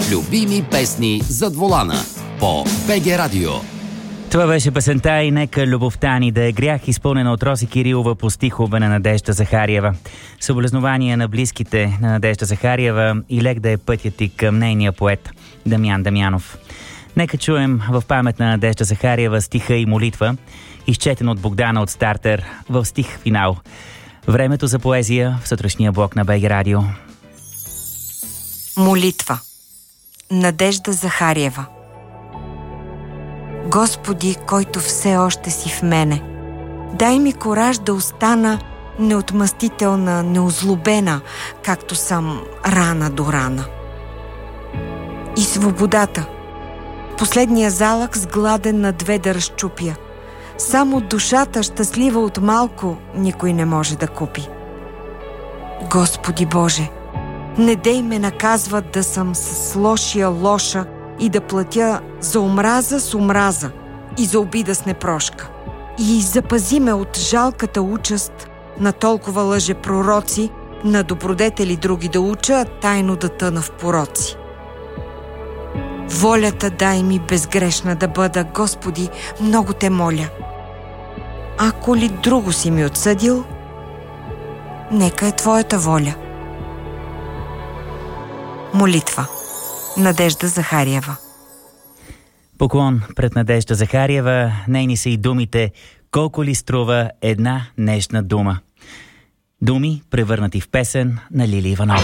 Любими песни зад волана по БГ Радио. Това беше песента "И нека любовта ни да е грях", изпълнена от Роси Кирилова по стихове на Надежда Захариева. Съболезнования на близките на Надежда Захариева и лек да е пътят ти към нейния поет Дамян Дамянов. Нека чуем в памет на Надежда Захариева стиха и молитва, изчетен от Богдана от Стартер в стих финал. Времето за поезия в сутрешния блок на БГ Радио. Молитва. Надежда Захариева. Господи, който все още си в мене, дай ми кораж да остана неотмъстителна, неозлобена, както съм рана до рана. И свободата. Последния залък с гладен на две да разчупя. Само душата, щастлива от малко, никой не може да купи. Господи Боже, не дей ме наказват да съм с лошия лоша и да платя за омраза с омраза и за обида с непрошка. И запази ме от жалката участ на толкова лъжепророци, на добродетели други да уча, а тайно да тъна в пороци. Волята дай ми безгрешна да бъда, Господи, много те моля. Ако ли друго си ми отсъдил, нека е Твоята воля. Молитва. Надежда Захариева. Поклон пред Надежда Захариева. Нейни са и думите "Колко ли струва една нежна дума". Думи, превърнати в песен на Лили Иванова.